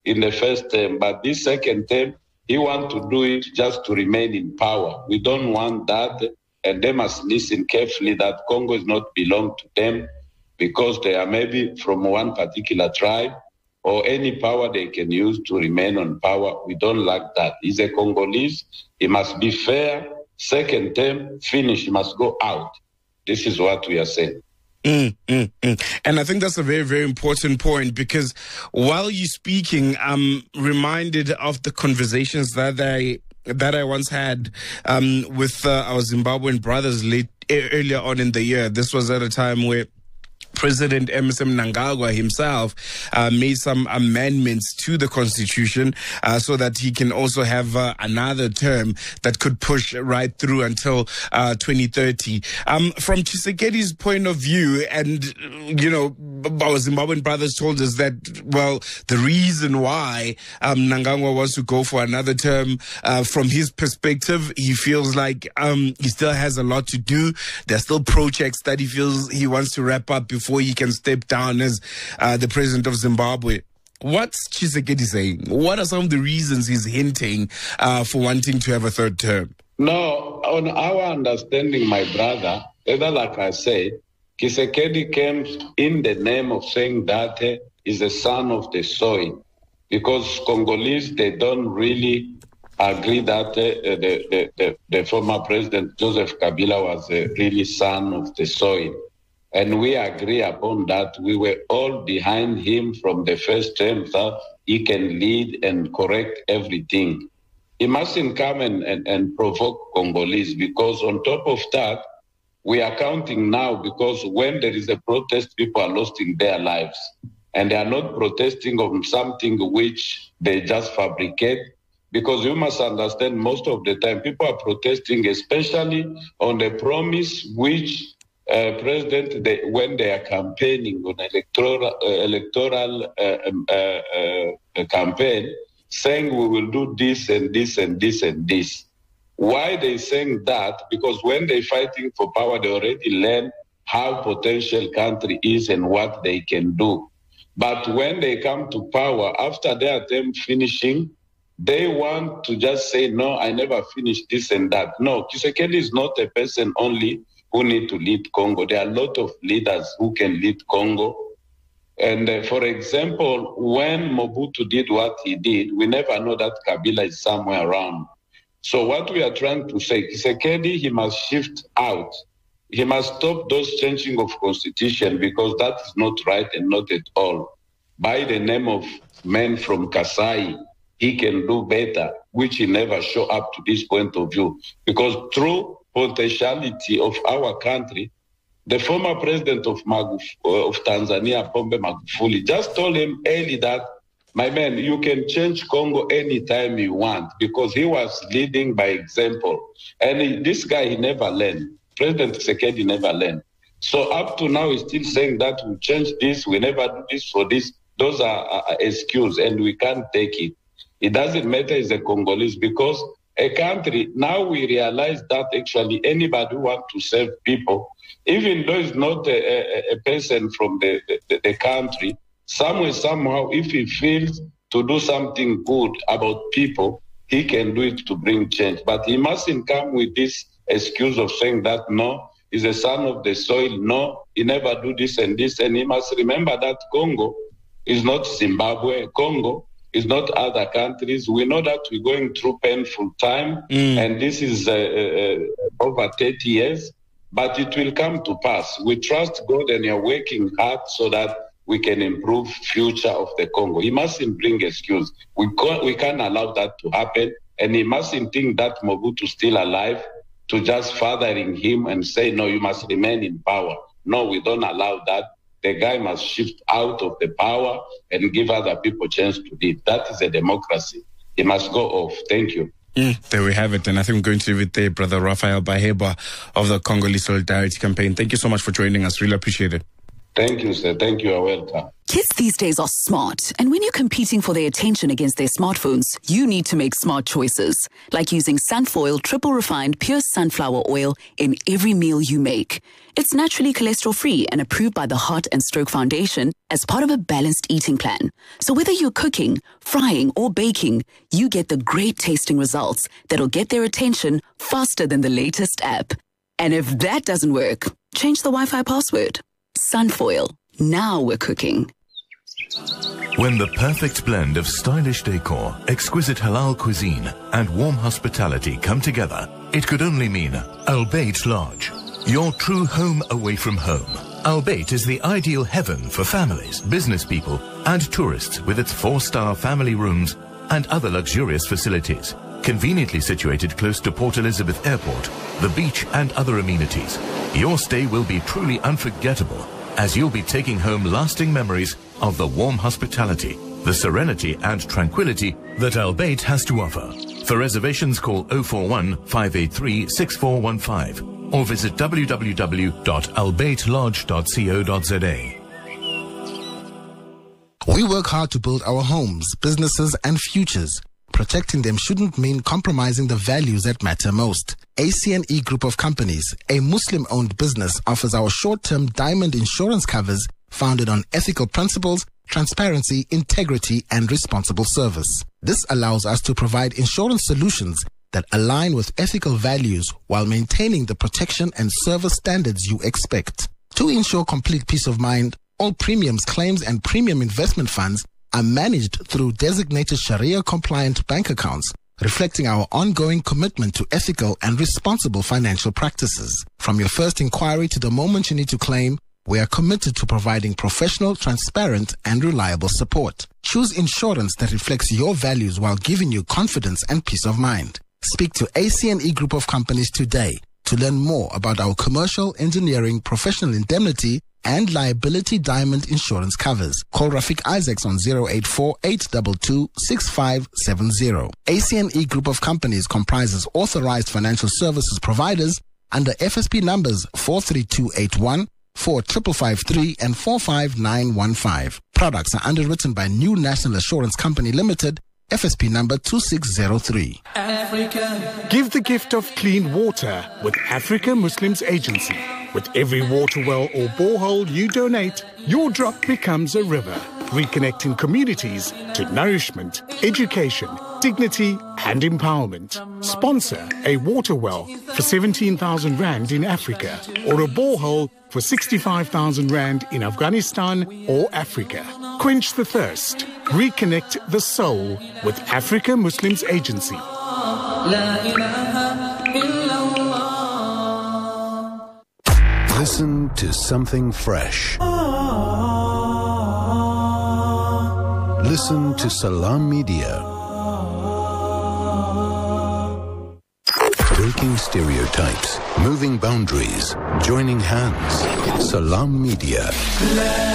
in the first term, but this second term, he wants to do it just to remain in power. We don't want that, and they must listen carefully that Congo is not belong to them because they are maybe from one particular tribe or any power they can use to remain on power. We don't like that. He's a Congolese. He must be fair. Second term, finish. He must go out. This is what we are saying. And I think that's a very, very important point, because while you're speaking, I'm reminded of the conversations that I once had with our Zimbabwean brothers earlier on in the year. This was at a time where President Emmerson Mnangagwa himself made some amendments to the constitution so that he can also have another term that could push right through until 2030. From Tshisekedi's point of view, and, our Zimbabwean brothers told us that, well, the reason why Mnangagwa wants to go for another term, from his perspective, he feels like he still has a lot to do. There's still projects that he feels he wants to wrap up before he can step down as the president of Zimbabwe. What's Tshisekedi saying? What are some of the reasons he's hinting for wanting to have a third term? No, on our understanding, my brother, like I said, Tshisekedi came in the name of saying that he's a son of the soil, because Congolese, they don't really agree that the former president Joseph Kabila was really son of the soil. And we agree upon that. We were all behind him from the first term that he can lead and correct everything. He mustn't come and provoke Congolese, because on top of that, we are counting now, because when there is a protest, people are losing their lives. And they are not protesting on something which they just fabricate. Because you must understand, most of the time, people are protesting, especially on the promise which President, when they are campaigning on electoral campaign, saying we will do this and this and this and this. Why they saying that? Because when they're fighting for power, they already learn how potential country is and what they can do. But when they come to power, after their term finishing, they want to just say, no, I never finished this and that. No, Tshisekedi is not a person only who need to lead Congo. There are a lot of leaders who can lead Congo. And for example, when Mobutu did what he did, we never know that Kabila is somewhere around. So what we are trying to say, Tshisekedi, he must shift out. He must stop those changing of constitution, because that is not right and not at all. By the name of men from Kasai, he can do better, which he never show up to this point of view. Because through potentiality of our country, the former president of Tanzania, Pombe Magufuli, just told him early that, my man, you can change Congo anytime you want, because he was leading by example. And this guy, he never learned. President Tshisekedi never learned. So up to now, he's still saying that we change this, we never do this for this. Those are excuses, and we can't take it. It doesn't matter if it's a Congolese, because a country, now we realize that actually anybody who wants to serve people, even though it's not a person from the country, somehow, if he feels to do something good about people, he can do it to bring change. But he mustn't come with this excuse of saying that, no, he's a son of the soil, no, he never do this and this. And he must remember that Congo is not Zimbabwe. Congo is not other countries. We know that we're going through painful time, and this is over 30 years, but it will come to pass. We trust God, and you're working hard so that we can improve future of the Congo. He mustn't bring excuse. We can't allow that to happen, and he mustn't think that Mobutu is still alive to just fathering him and say, no, you must remain in power. No, we don't allow that. The guy must shift out of the power and give other people a chance to lead. That is a democracy. He must go off. Thank you. There we have it. And I think we're going to leave it there, Brother Raphael Baheba of the Congolese Solidarity Campaign. Thank you so much for joining us. Really appreciate it. Thank you, sir. Thank you. You're welcome. Kids these days are smart, and when you're competing for their attention against their smartphones, you need to make smart choices, like using Sunfoil triple refined pure sunflower oil in every meal you make. It's naturally cholesterol-free and approved by the Heart and Stroke Foundation as part of a balanced eating plan. So whether you're cooking, frying, or baking, you get the great tasting results that'll get their attention faster than the latest app. And if that doesn't work, change the Wi-Fi password. Sunfoil. Now we're cooking. When the perfect blend of stylish decor, exquisite halal cuisine, and warm hospitality come together, it could only mean Al Bayt Lodge, your true home away from home. Al Bayt is the ideal heaven for families, business people, and tourists with its 4-star family rooms and other luxurious facilities. Conveniently situated close to Port Elizabeth Airport, the beach, and other amenities, your stay will be truly unforgettable, as you'll be taking home lasting memories of the warm hospitality, the serenity and tranquility that Al Bayt has to offer. For reservations, call 041 583 6415 or visit www.albaytlodge.co.za. We work hard to build our homes, businesses, and futures. Protecting them shouldn't mean compromising the values that matter most. ACNE Group of Companies, a Muslim-owned business, offers our short-term diamond insurance covers founded on ethical principles, transparency, integrity, and responsible service. This allows us to provide insurance solutions that align with ethical values while maintaining the protection and service standards you expect. To ensure complete peace of mind, all premiums, claims, and premium investment funds are managed through designated Sharia-compliant bank accounts, reflecting our ongoing commitment to ethical and responsible financial practices. From your first inquiry to the moment you need to claim, we are committed to providing professional, transparent, and reliable support. Choose insurance that reflects your values while giving you confidence and peace of mind. Speak to ACNE Group of Companies today to learn more about our commercial, engineering, professional indemnity, and liability diamond insurance covers. Call Rafiq Isaacs on 084-822-6570. ACNE Group of Companies comprises authorized financial services providers under FSP numbers 43281, 4553, and 45915. Products are underwritten by New National Assurance Company Limited, FSP number 2603. Africa. Give the gift of clean water with Africa Muslims Agency. With every water well or borehole you donate, your drop becomes a river, reconnecting communities to nourishment, education, dignity and empowerment. Sponsor a water well for 17,000 Rand in Africa or a borehole for 65,000 Rand in Afghanistan or Africa. Quench the thirst. Reconnect the soul with Africa Muslims Agency. Listen to something fresh. Listen to Salam Media. Breaking stereotypes, moving boundaries, joining hands. Salam Media.